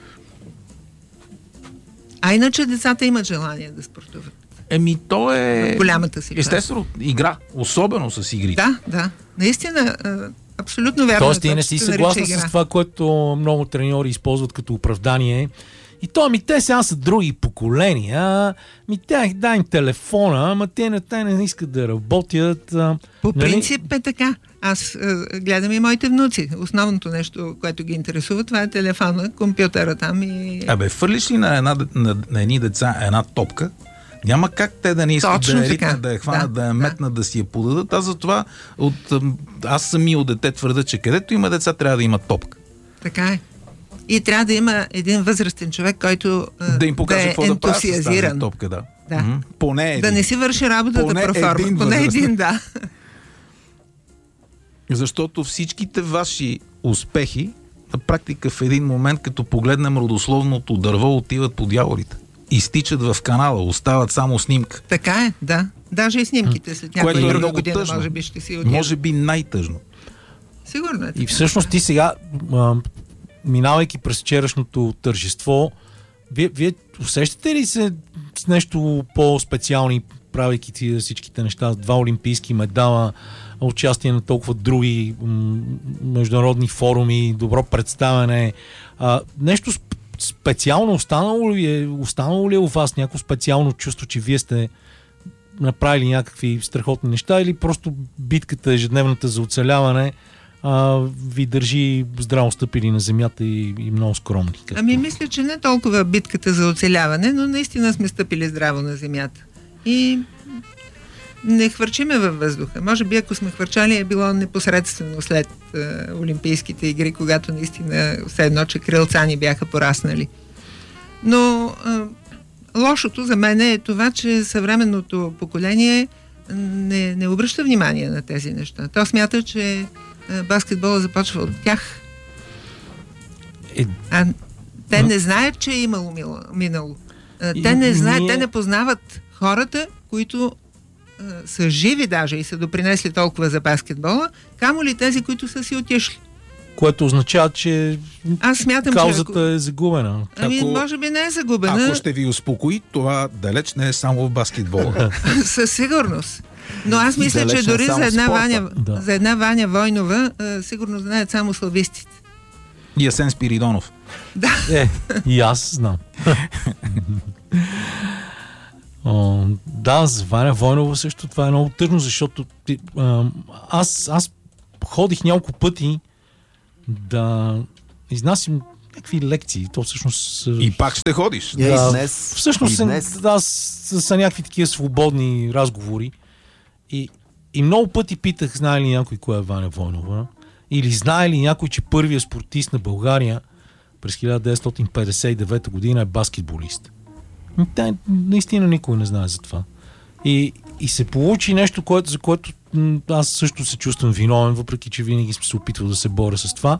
А иначе децата имат желание да спортуват. Еми, то е... В голямата си част. Естествено, игра. Особено с игрите. Да, да. Наистина, абсолютно вярно. Тоест, ти не си съгласна с това, което много треньори използват като оправдание. И то, ми те сега са други поколения, ми те дай им телефона, ама те не, те не искат да работят. По нали? принцип е така. Аз е, гледам и моите внуци. Основното нещо, което ги интересува, това е телефона, компютъра там и... Абе, фърлиш ли на, една, на, на едни деца една топка, няма как те да не искат точно да я така. ритнат, да я хванат, да, да я метнат, да. да си я подадат. Аз затова от, аз сами от дете твърда, че където има деца, трябва да има топка. Така е. И трябва да има един възрастен човек, който да им покаже да е какво да правят с тази топка, да. Да. Mm-hmm. Поне един. Да не си върши работата Поне проформа. един Поне възрастен. един, да. Защото всичките ваши успехи на практика в един момент, като погледнем родословното дърво, отиват по дяволите. Изтичат в канала, остават само снимка. Така е, да. Даже и снимките след някоя Което е друга много година, тъжно. може би ще си отидат. Може би най-тъжно. Сигурно е. И всъщност ти сега, а, минавайки през вчерашното тържество, вие, вие усещате ли се с нещо по-специални, правейки ти всичките неща, два олимпийски медала, участие на толкова други м- международни форуми, добро представяне. А, нещо сп- специално останало ли е, останало ли е у вас някакво специално чувство, че вие сте направили някакви страхотни неща или просто битката ежедневната за оцеляване а, ви държи здраво стъпили на земята и, и много скромни? Както... Ами мисля, че не толкова битката за оцеляване, но наистина сме стъпили здраво на земята. И не хвърчиме във въздуха. Може би ако сме хвърчали е било непосредствено след е, Олимпийските игри, когато наистина все едно, че крилца ни бяха пораснали. Но е, лошото за мен е това, че съвременното поколение не, не обръща внимание на тези неща. То смята, че е, баскетбола започва от тях. Е... А те не знаят, че е имало минало. Те не знаят, ние... те не познават хората, които а, са живи даже и са допринесли толкова за баскетбола, камо ли тези, които са си отишли. което означава, че Аз смятам, каузата че ако... е загубена. Ами, Ако- може би не е загубена. Ако ще ви успокои, това далеч не е само в баскетбола. Със сигурност. Но аз мисля, Далеч че не дори само за една, спорта. Ваня, Да. за една Ваня Войнова а, сигурно знаят само славистите. И Асен Спиридонов. Е, и аз знам. О, да, за Ваня Войнова също това е много тъжно, защото ти- а, аз, аз ходих няколко пъти да изнасям някакви лекции. То всъщност... И пак ще ходиш. Е, Да, и днес. Всъщност и са, днес. да, са, са някакви такива свободни разговори. И, и много пъти питах, знае ли някой кой е Ваня Войнова? Или знае ли някой, че първият спортист на България през хиляда деветстотин петдесет и девета година е баскетболист? Да, наистина никой не знае за това. И, и се получи нещо, което, за което м, аз също се чувствам виновен, въпреки че винаги съм се опитвал да се боря с това.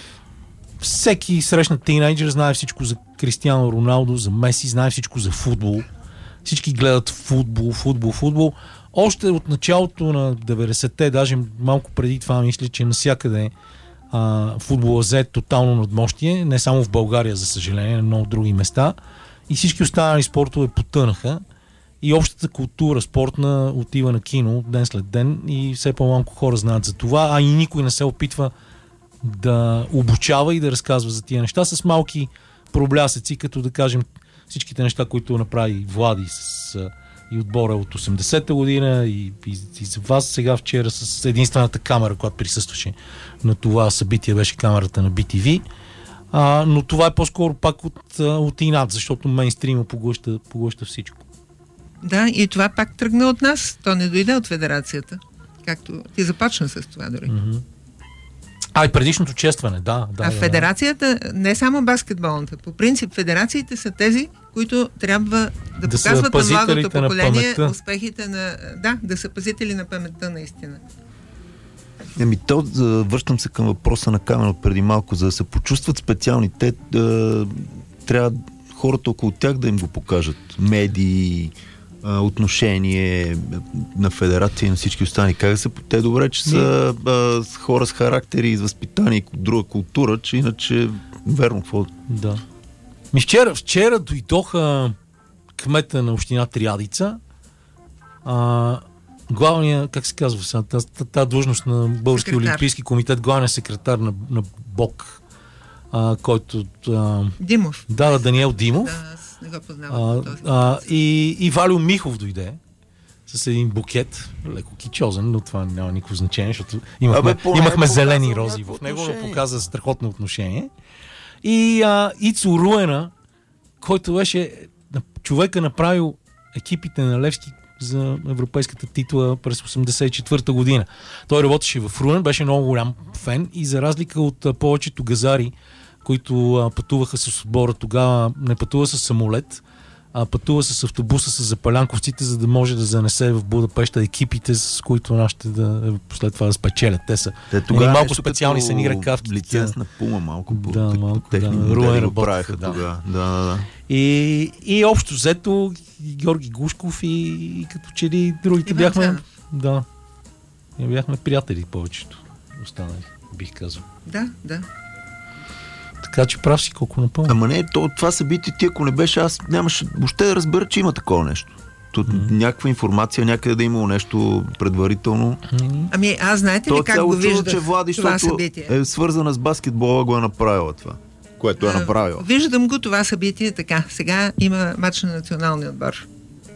Всеки срещнат тинейджър знае всичко за Кристиано Роналдо, за Меси, знае всичко за футбол. Всички гледат футбол, футбол, футбол. Още от началото на деветдесетте, даже малко преди това, мисля, че навсякъде а, футбола взе тотално надмощие, не само в България, за съжаление, на много други места. И всички останали спортове потънаха. И общата култура спортна отива на кино ден след ден и все по-малко хора знаят за това, а и никой не се опитва да обучава и да разказва за тия неща с малки проблясъци, като да кажем всичките неща, които направи Влади с, а, и отбора от осемдесета година и, и, и за вас сега вчера с единствената камера, която присъстваше на това събитие, беше камерата на Би Ти Ви. А, но това е по-скоро пак от, от инат, защото мейнстрима поглъща, поглъща всичко. Да, и това пак тръгна от нас. То не дойде от федерацията. Както ти започна с това дори. Mm-hmm. А, и предишното честване, да. да а да, федерацията, не само баскетболната, по принцип федерациите са тези, които трябва да, Да са показват на младото пазителите на поколение паметта. успехите на... Да, да са пазители на паметта наистина. Еми, то, за- връщам се към въпроса на Камен от преди малко, за да се почувстват специални. Те да, трябва хората около тях да им го покажат. Медии, а, отношение на федерация и на всички останали. Как да се... Те добре, че са а, с хора с характери и с възпитание и друга култура, че иначе верно какво... Да. Ми вчера, вчера дойдоха кмета на община Триадица, а, главния, как се казва сега, тази та длъжност на Българския Секретар. олимпийски комитет, главният секретар на, на БОК, а, който а, Димов. да, да, Даниел Димов. Да, аз не го познавам. А, този а, и, и Валио Михов дойде с един букет, леко кичозен, но това няма никакво значение, защото имахме, Абе, поне имахме показва зелени рози някакво в него, но отношение. показа страхотно отношение. И а, Ицо Руена, който беше човека направил екипите на Левски за европейската титла през осемдесет и четвърта година. Той работеше в Руен, беше много голям фен и за разлика от а, повечето газари, които а, пътуваха с отбора тогава, не пътува с самолет, а пътува с автобуса с запалянковците, за да може да занесе в Будапеща екипите, с които нашите да след това да спечелят. Те са Те тогава малко нещо специални като са ни ръкавки. лиценз на Пума малко по, Да, по, малко, по техни да. модели Руен го работеха, правеха да. тогава. Да, да, да. И, и общо взето Георги Гушков и, и като че ли другите Иван бяхме... Цанов. Да. И бяхме приятели повечето. Останали, бих казал. Да, да. Така че прав си колко напълно. Ама не, то, това събитие ти, ако не беше, аз нямаше въобще да разбера, че има такова нещо. Тут mm-hmm. някаква информация, някъде да е имало нещо предварително. Ами аз знаете То ли е как го цяло чудо, виждах че Влади, това защото събитие? е свързана с баскетбола, го е направила това, което е А, направила. Виждам го това събитие така. Сега има матч на националния отбор.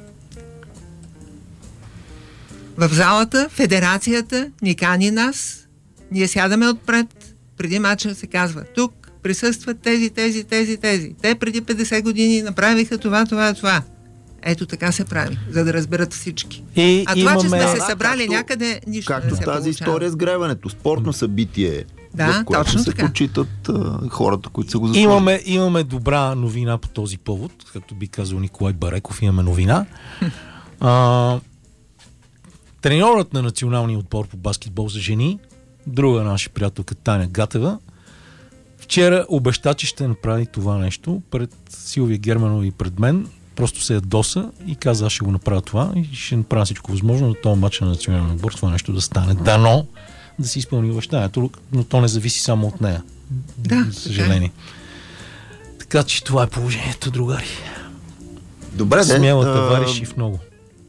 В залата федерацията ни кани нас, ние сядаме отпред, преди матча се казва, тук присъстват тези, тези, тези, тези. Те преди петдесет години направиха това, това, това. Ето така се прави, за да разберат всички. И А това, че имаме... сме се Да, събрали както- някъде, нищо Както не се тази получава. история с гребането. Спортно събитие, Да, в което точно се така. почитат а, хората, които са го заслужили. Имаме, имаме добра новина по този повод, както би казал Николай Бареков, имаме новина. А, треньорът на националния отбор по баскетбол за жени, друга наша приятелка Таня Гатева, вчера обеща, че ще направи това нещо пред Силвия Германова и пред мен. Просто се ядоса и каза, аз ще го направя това и ще направя всичко възможно на този матч на националния отбор това нещо да стане. Дано да си изпълни обещанието, но то не зависи само от нея. Да, за съжаление. Така. така че това е положението, другари. Добре, смела да, товариши в много.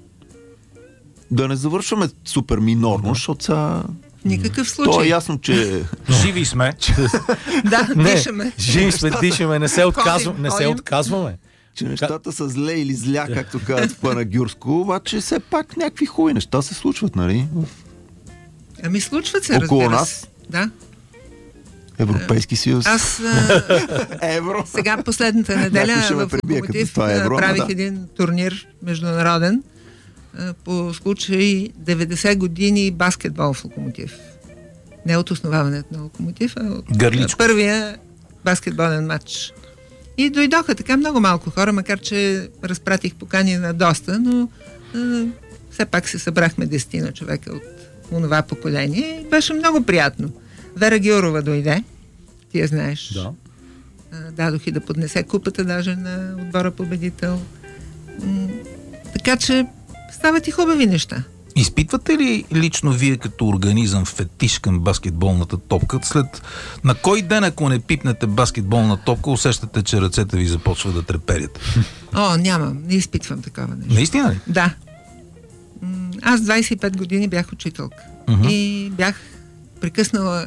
Да не завършваме супер минорно, mm-hmm. защото са... В никакъв случай. То е ясно, че... Живи сме. Да, не, дишаме. Живи сме, дишаме, не се, отказваме, не се отказваме. Че нещата са зле или зля, както казват в Панагюрско, обаче все пак някакви хубави неща се случват, нали? Ами случват се, около разбира нас. се. Да. Европейски съюз. Аз а, евро. сега последната неделя в Локомотив правих да. един турнир международен а, по случай деветдесет години баскетбол в Локомотив. Не от основаването на Локомотив, а от Гърличко. първия баскетболен матч. И дойдоха така много малко хора, макар че разпратих покани на доста, но а, все пак се събрахме десетина човека от онова поколение и беше много приятно. Вера Георова дойде, ти я знаеш. Да. А, дадох и да поднесе купата даже на отбора победител. М- така че стават и хубави неща. Изпитвате ли лично вие като организъм фетиш към баскетболната топка? След на кой ден, ако не пипнете баскетболна топка, усещате, че ръцете ви започват да треперят? О, нямам, не изпитвам такова нещо. Наистина ли? Да. М- аз двайсет и пет години бях учителка. Uh-huh. И бях прекъснала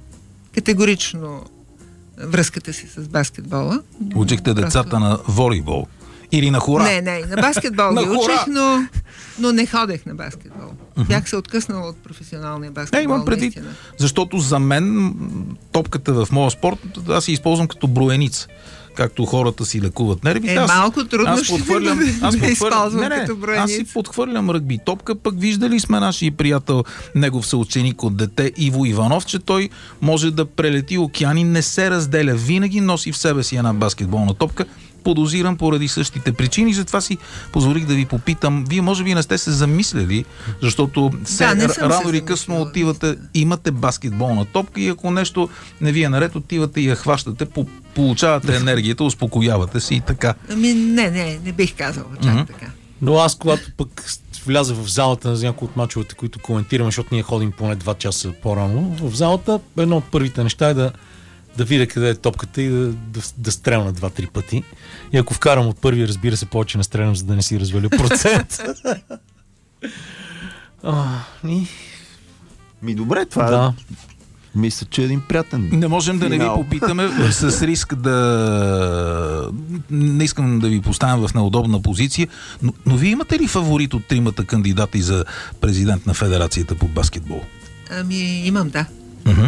категорично връзката си с баскетбола. Учихте Просто... децата на волейбол? Или на хора? Не, не, на баскетбол ги учих, но, но не ходех на баскетбол. Uh-huh. Бях се откъснала от професионалния баскетбол. Не, имам преди, наистина. защото за мен топката в моя спорт аз я използвам като броеница. Както хората си лекуват нервите. Е, аз, малко трудно аз ще подхвърлям, да, аз да използвам не, не, като броеница. Аз си подхвърлям ръгби топка, пък виждали сме нашия приятел, негов съученик от дете Иво Иванов, че той може да прелети океани, не се разделя, винаги носи в себе си една баскетболна топка. Подозирам поради същите причини, затова си позволих да ви попитам. Вие може би не сте се замисляли, защото се, да, рано или късно отивате, имате баскетболна топка и ако нещо не ви е наред, отивате и я хващате, по, получавате енергията, успокоявате се и така. Ами не, не, не бих казала чак mm-hmm. така. Но аз, когато пък вляза в залата за някои от мачовете, които коментираме, защото ние ходим поне два часа по-рано в залата, едно от първите неща е да да видя къде е топката и да, да, да стрелна два-три пъти. И ако вкарам от първи, разбира се, повече не стрелям, за да не си разваля процент. а, и... Ми добре, това да. Мисля, че е един приятен. Не можем да финал. не ви попитаме с риск да... Не искам да ви поставям в неудобна позиция, но, но вие имате ли фаворит от тримата кандидати за президент на Федерацията по баскетбол? Ами имам, да. Uh-huh.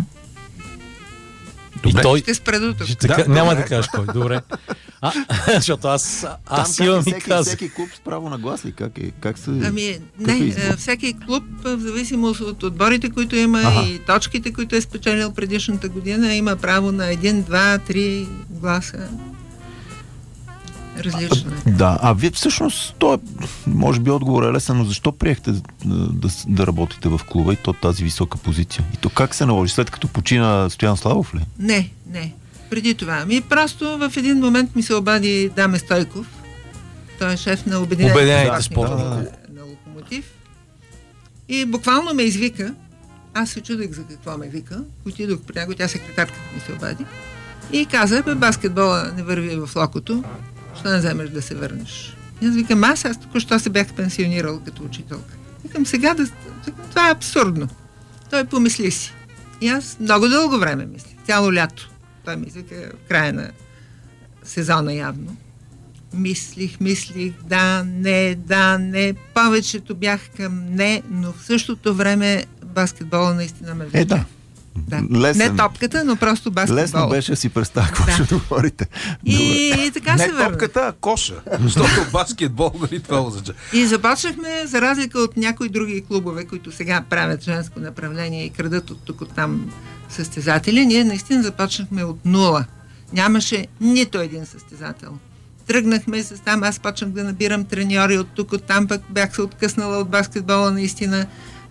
И той... Ще спра до тук. Ще, да, няма да кажеш кой. Добре. А, защото аз, аз Там имам как е, и всеки, казах. всеки клуб с право на глас ли? Как, е, как се... Ами, как не, е всеки клуб, в зависимост от отборите, които има ага. и точките, които е спечелил предишната година, има право на един, два, три гласа. Различно е. Да, а вие всъщност, то е, може би отговор е лесен, но защо приехте да, да, да работите в клуба и то тази висока позиция? И то как се наложи? След като почина Стоян Славов ли? Не, не. Преди това. Ми просто в един момент ми се обади Даме Стойков. Той е шеф на Обединените спортни да, на Локомотив. И буквално ме извика. Аз се чудех за какво ме вика. Отидох при него, тя секретарката ми се обади. И каза, бе, баскетбола не върви в Локото. Що не вземеш да се върнеш? И аз викам, аз, аз току-що се бях пенсионирал като учителка. Викам, сега да... Това е абсурдно. Той помисли си. И аз много дълго време мисля. Цяло лято. Той ми извика в края на сезона явно. Мислих, мислих, да, не, да, не. Повечето бях към не, но в същото време баскетбола наистина ме влече. Е, да. Да. Лесен. Не топката, но просто баскетбол. Лесно беше да си представя какво Да. ще говорите. И, и така не се върна. топката, а коша. Защото баскетбол, нали това означава. И започнахме, за разлика от някои други клубове, които сега правят женско направление и крадат от тук, от там състезатели, ние наистина започнахме от нула. Нямаше нито един състезател. Тръгнахме с там, аз почнах да набирам треньори от тук, от там, пък бях се откъснала от баскетбола наистина.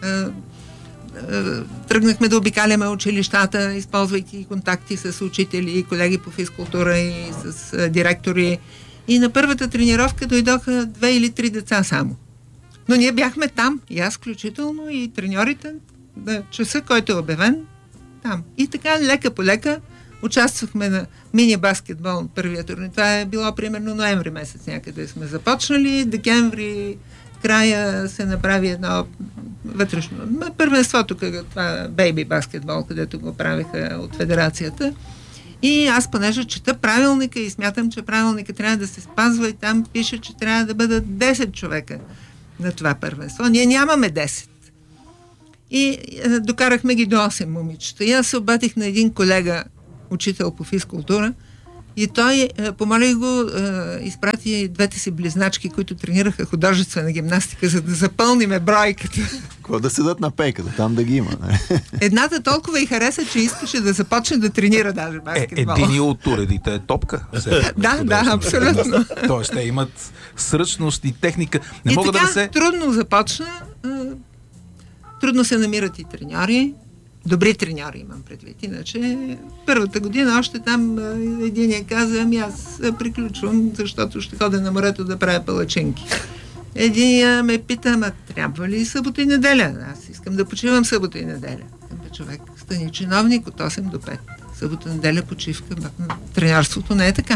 Тръгнахме да обикаляме училищата, използвайки контакти с учители и колеги по физкултура и с директори. И на първата тренировка дойдоха две или три деца само. Но ние бяхме там, и аз включително, и треньорите да, часа, който е обявен, там. И така, лека по лека, участвахме на мини баскетбол първия турнир. Това е било примерно ноември месец някъде сме започнали. Декември края се направи едно вътрешно първенство тук, това бейби баскетбол, където го правиха от федерацията. И аз понеже чета правилника и смятам, че правилника трябва да се спазва и там пише, че трябва да бъдат десет човека на това първенство. Ние нямаме десет. И е, докарахме ги до осем момичета. И аз се обадих на един колега, учител по физкултура, и той, е, помолих го, е, изпрати двете си близначки, които тренираха художествена гимнастика, за да запълниме бройката. Какво да седат на пейката, там да ги има. Едната толкова и хареса, че искаше да започне да тренира даже баскетбол. Е, един от уредите е топка. Да, да, абсолютно. Тоест, те имат сръчност и техника. Не и мога така, да се... трудно започна. Трудно се намират и треньори. Добри треньори имам предвид. Иначе първата година още там единия каза, ами аз приключвам, защото ще ходя на морето да правя палачинки. Единия ме пита, ама трябва ли събота и неделя? Аз искам да почивам събота и неделя. Бе, човек, стани чиновник от осем до пет. Събота, неделя, почивка. Треньорството не е така.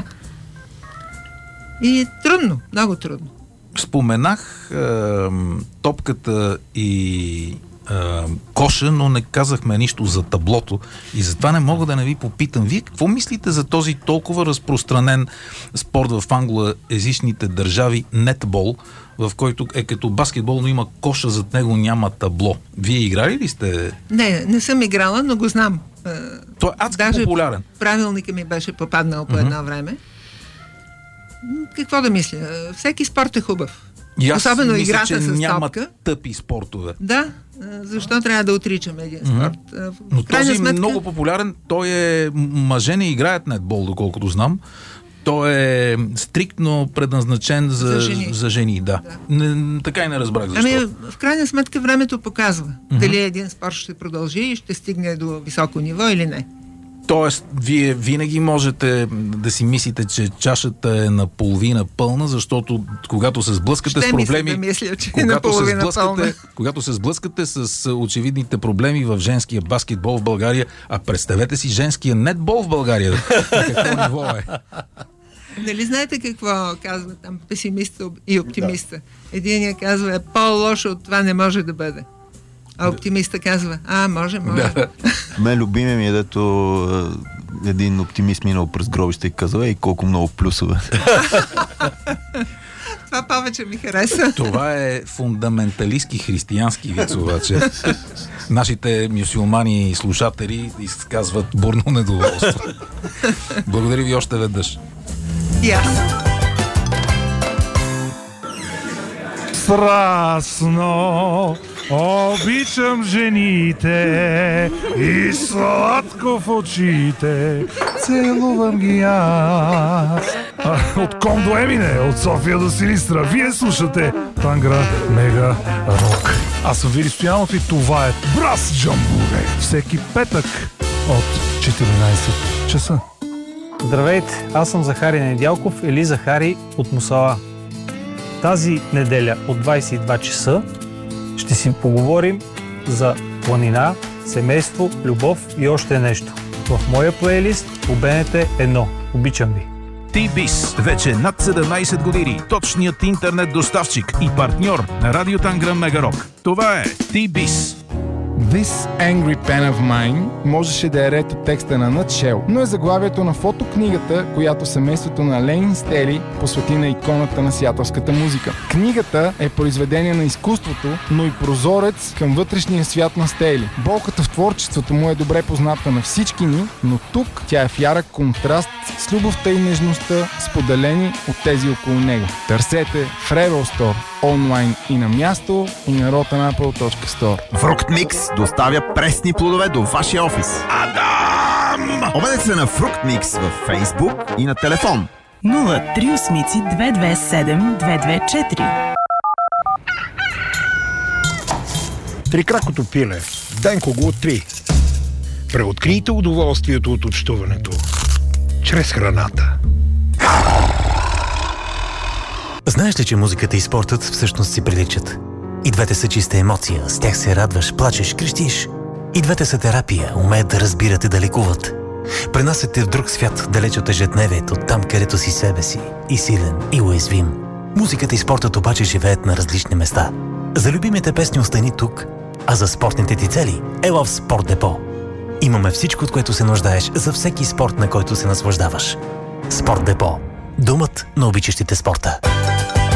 И трудно, много трудно. Споменах е, топката и е, коша, но не казахме нищо за таблото и затова не мога да не ви попитам. Вие какво мислите за този толкова разпространен спорт в англоезичните държави нетбол, в който е като баскетбол, но има коша, зад него няма табло? Вие играли ли сте? Не, не съм играла, но го знам. Той е адски Даже популярен. Правилника ми беше попаднал по едно време. Какво да мисля? Всеки спорт е хубав. И аз особено мисля, играта че с няма топка. тъпи спортове. Да, защо трябва да отричаме един спорт? Mm-hmm. Но този сметка... много популярен, той е... Мъже не играят нетбол, доколкото знам. Той е стриктно предназначен за, за жени. За жени да. да. Не, така и не разбрах защо. Ами, в крайна сметка времето показва mm-hmm. дали един спорт ще продължи и ще стигне до високо ниво или не. Тоест, вие винаги можете да си мислите, че чашата е наполовина пълна, защото когато се сблъскате ще с проблеми... да мисля, че когато, е се сблъскате, когато се сблъскате с очевидните проблеми в женския баскетбол в България, а представете си женския нетбол в България. Какво ниво е? Нали знаете какво казва там песимиста и оптимиста? Да. Единият казва, е по-лошо от това не може да бъде. А оптимиста казва, а, може, може. Да. Мен любиме ми е, дето един оптимист минал през гробище и казва, ей, колко много плюсове. Това повече ми хареса. Това е фундаменталистки християнски виц, обаче. Нашите мюсюлмани и слушатели изказват бурно недоволство. Благодаря ви още веднъж. И аз. Страстно обичам жените и сладко в очите целувам ги аз. От Ком до Емине, от София до Силистра, вие слушате Тангра Мега Рок. Аз съм Вили Стоянов и това е Брас Джамбуре. Всеки петък от четиринайсет часа. Здравейте, аз съм Захари Недялков или Захари от Мусала. Тази неделя от двайсет и два часа ще си поговорим за планина, семейство, любов и още нещо. В моя плейлист по БНТ едно. Обичам ви! T-Biz. Вече над седемнайсет години. Точният интернет доставчик и партньор на Радио Танграм Мега Рок. Това е T-Biz. This Angry Pen of Mine можеше да е ред от текста на Nutshell, но е заглавието на фотокнигата, която семейството на Ленин Стели посвети на иконата на сиатълската музика. Книгата е произведение на изкуството, но и прозорец към вътрешния свят на Стели. Болката в творчеството му е добре позната на всички ни, но тук тя е в ярък контраст с любовта и нежността, споделени от тези около него. Търсете в Rebel Store онлайн и на място, и на rotanapple точка store. Фрукт Микс доставя пресни плодове до вашия офис. Адам! Обадете се на Фрукт Микс във Фейсбук и на телефон нула три осем две две седем две две четири. Трикракото пиле. Денко го откри. Преоткрийте удоволствието от общуването чрез храната. Знаеш ли, че музиката и спортът всъщност си приличат? И двете са чиста емоция, с тях се радваш, плачеш, крещиш. И двете са терапия, умеят да разбират и да лекуват. Пренасят те в друг свят, далеч от ежедневието, там където си себе си, и силен, и уязвим. Музиката и спортът обаче живеят на различни места. За любимите песни остани тук, а за спортните ти цели ела в Спорт Депо. Имаме всичко, от което се нуждаеш за всеки спорт, на който се наслаждаваш. Спорт Депо. Домът на обичащите спорта.